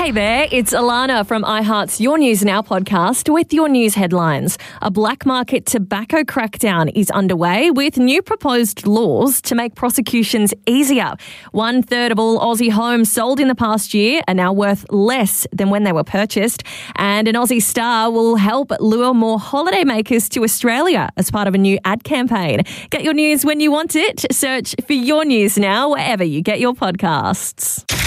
Hey there, it's Alana from iHeart's Your News Now podcast with your news headlines. A black market tobacco crackdown is underway with new proposed laws to make prosecutions easier. 1/3 of all Aussie homes sold in the past year are now worth less than when they were purchased. And an Aussie Star will help lure more holidaymakers to Australia as part of a new ad campaign. Get your news when you want it. Search for Your News Now wherever you get your podcasts.